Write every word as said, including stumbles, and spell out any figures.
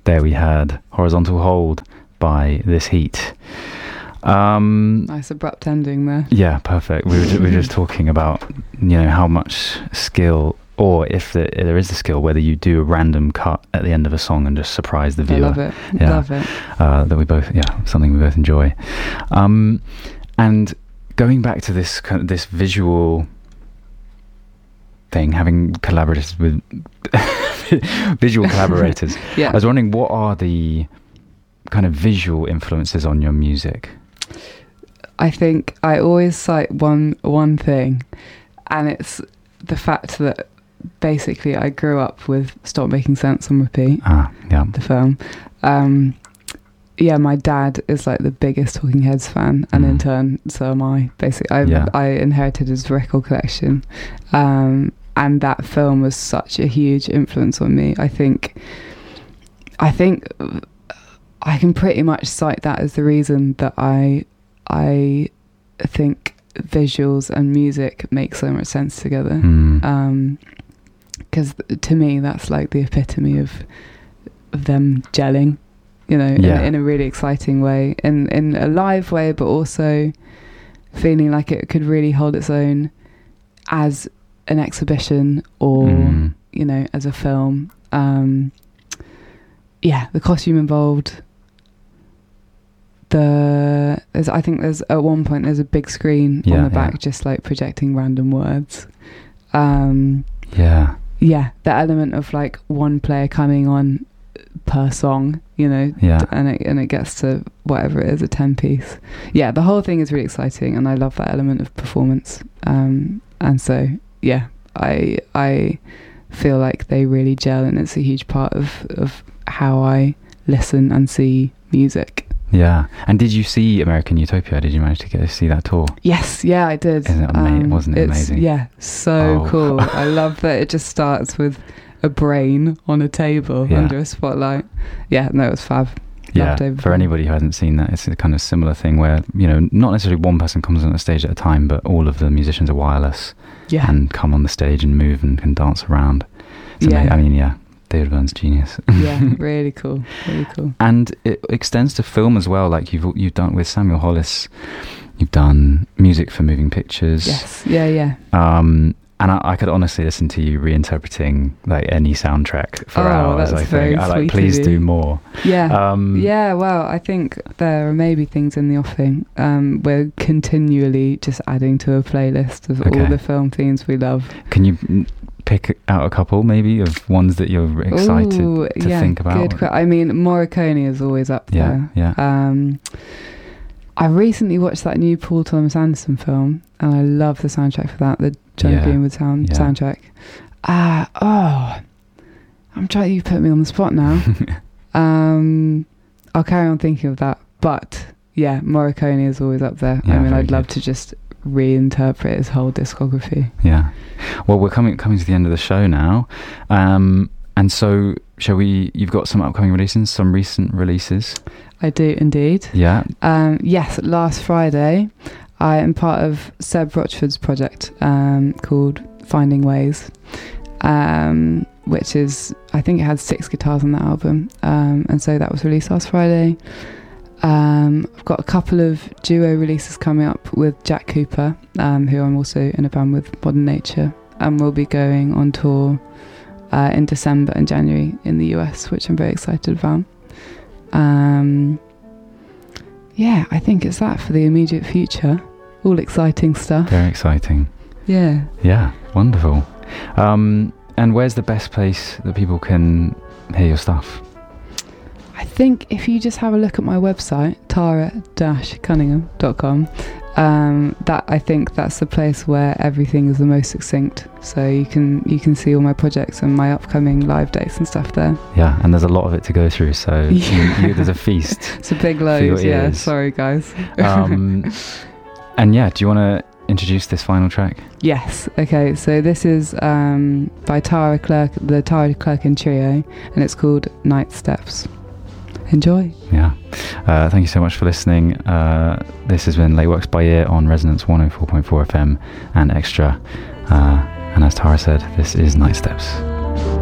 there we had Horizontal Hold by This Heat. Um, nice abrupt ending there. Yeah, perfect. We were, ju- we were just talking about, you know, how much skill, or if the, there is a skill, whether you do a random cut at the end of a song and just surprise the viewer. I love it. Yeah. Love it. Uh, that we both, yeah, something we both enjoy. Um, and going back to this kind of, this visual thing, having collaborated with visual collaborators, yeah. I was wondering, what are the kind of visual influences on your music? I think I always cite one one thing, and it's the fact that basically I grew up with Stop Making Sense on repeat. Ah, yeah. The film. Um, yeah, my dad is like the biggest Talking Heads fan, and Mm. in turn, so am I. Basically, I Yeah. I inherited his record collection, um, and that film was such a huge influence on me. I think, I think, I can pretty much cite that as the reason that I, I think visuals and music make so much sense together. Mm. Um, because to me, that's like the epitome of of them gelling, you know, Yeah. in, in a really exciting way, in in a live way, but also feeling like it could really hold its own as an exhibition or Mm. you know, as a film. Um, yeah, the costume involved. The there's I think there's at one point there's a big screen Yeah, on the back yeah. just like projecting random words. Um, Yeah. yeah, the element of like one player coming on per song, you know, Yeah. and it and it gets to whatever it is, a ten piece. Yeah, the whole thing is really exciting, and I love that element of performance. Um, and so yeah, I I feel like they really gel, and it's a huge part of of how I listen and see music. Yeah. And did you see American Utopia? Did you manage to go see that tour? Yes, yeah, I did. Isn't it ama- wasn't it it's, amazing? Yeah, so Oh. cool. I love that it just starts with a brain on a table Yeah. under a spotlight. Yeah, no, it was fab. Yeah, Loved David for Bowie. anybody who hasn't seen that, it's a kind of similar thing where, you know, not necessarily one person comes on the stage at a time, but all of the musicians are wireless Yeah, and come on the stage and move and can dance around. It's Yeah. ama- I mean, yeah, David Byrne's genius. yeah, really cool, really cool. And it extends to film as well. Like you've you've done with Samuel Hollis, you've done music for moving pictures. Yes, yeah, yeah. Um, and I, I could honestly listen to you reinterpreting like any soundtrack for Oh, hours. that's I very think I like. sweet of Please you. do more. Yeah. Um, Yeah, well, I think there are maybe things in the offing. Um, we're continually just adding to a playlist of Okay. all the film themes we love. Can you mm, pick out a couple maybe of ones that you're excited Ooh, to yeah, think about? Good que- I mean, Morricone is always up Yeah, there. yeah. Um, I recently watched that new Paul Thomas Anderson film, and I love the soundtrack for that, the John Yeah, Greenwood sound yeah. soundtrack. Ah, oh, I'm trying. You put me on the spot now. um, I'll carry on thinking of that, but yeah, Morricone is always up there. Yeah, I mean, very I'd love good. to just reinterpret his whole discography. Yeah. Well, we're coming coming to the end of the show now, um, and so shall we? You've got some upcoming releases, some recent releases. I do indeed. Yeah. Um, yes, last Friday, I am part of Seb Rochford's project um, called Finding Ways, um, which is, I think it had six guitars on that album, um, and so that was released last Friday. Um, I've got a couple of duo releases coming up with Jack Cooper, um, who I'm also in a band with, Modern Nature, and we'll be going on tour uh, in December and January in the U S, which I'm very excited about. Um, yeah, I think it's that for the immediate future. All exciting stuff. Very exciting. Yeah. Yeah. Wonderful. Um, and where's the best place that people can hear your stuff? I think if you just have a look at my website, tara dash cunningham dot com, um, that I think that's the place where everything is the most succinct. So you can you can see all my projects and my upcoming live dates and stuff there. Yeah, and there's a lot of it to go through, so Yeah. you, you, there's a feast. It's a big your load, yeah. ears. Sorry, guys. Um, and yeah, do you want to introduce this final track? Yes. Okay. So this is um, by Tara Clerk, the Tara Clerkin Trio, and it's called Night Steps. Enjoy. Yeah. Uh, thank you so much for listening. Uh, this has been Late Works by Ear on Resonance one oh four point four F M and Extra. Uh, and as Tara said, this is Night Steps.